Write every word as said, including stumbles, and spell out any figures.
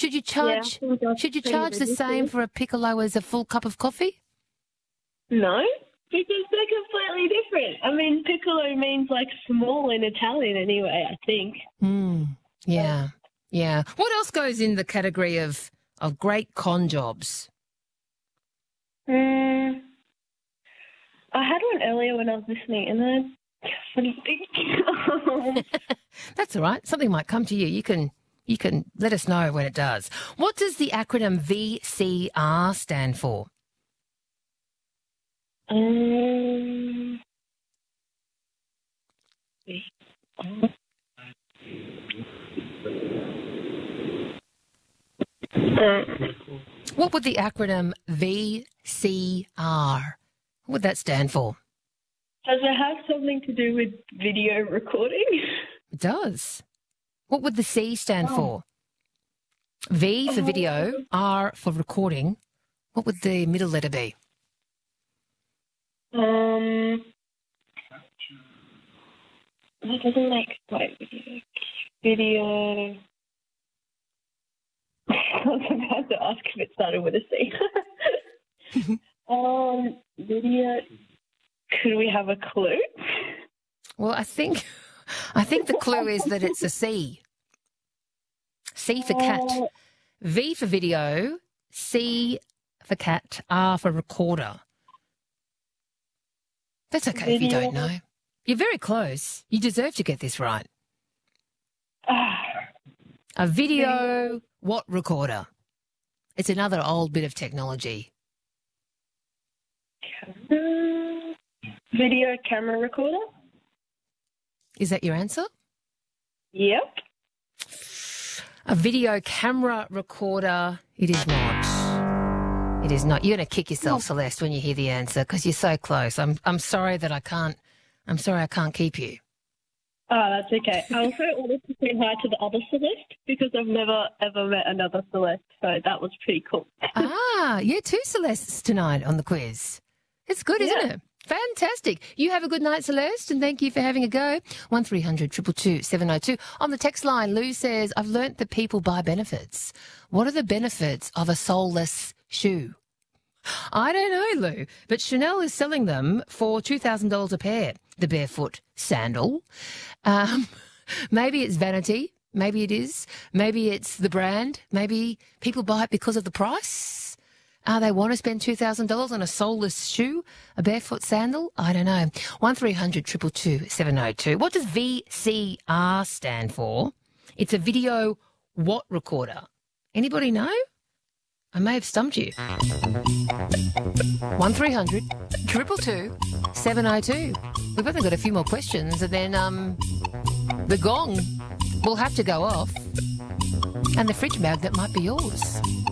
Should you charge? Yeah, should you charge the same for a piccolo as a full cup of coffee? No, because they're completely different. I mean, piccolo means like small in Italian anyway, I think. Hmm. Yeah. Yeah. What else goes in the category of, of great con jobs? Mm, I had one earlier when I was listening, and then I couldn't think. That's all right. Something might come to you. You can you can let us know when it does. What does the acronym V C R stand for? Um, What would the acronym V C R, what would that stand for? Does it have something to do with video recording? It does. What would the C stand Oh. for? V for Oh. video, R for recording. What would the middle letter be? Um, that doesn't make quite video. Video. I was about to ask if it started with a C. um, video. Could we have a clue? Well, I think I think the clue is that it's a C. C for cat, Uh, V for video, C for cat, R for recorder. That's okay if you don't Video. know. You're very close. You deserve to get this right. ah, A video what recorder? It's another old bit of technology. camera- video camera recorder? Is that your answer? Yep. A video camera recorder. It is not. It is not. You're going to kick yourself, Celeste, when you hear the answer because you're so close. I'm I'm sorry that I can't. I'm sorry I can't keep you. Oh, that's okay. I also wanted to say hi to the other Celeste because I've never, ever met another Celeste, so that was pretty cool. Ah, yeah, two Celestes tonight on the quiz. It's good, isn't Yeah. it? Fantastic. You have a good night, Celeste, and thank you for having a go. one three hundred two two two seven oh two. On the text line, Lou says, I've learnt that people buy benefits. What are the benefits of a soleless shoe? I don't know, Lou, but Chanel is selling them for two thousand dollars a pair, the barefoot sandal. Um, maybe it's vanity. Maybe it is. Maybe it's the brand. Maybe people buy it because of the price. Uh, they want to spend two thousand dollars on a soleless shoe, a barefoot sandal. I don't know. one three hundred two two two seven oh two. What does V C R stand for? It's a video what recorder? Anybody know? I may have stumped you. one three hundred two two two seven oh two. We've only got a few more questions and then um, the gong will have to go off and the fridge magnet might be yours.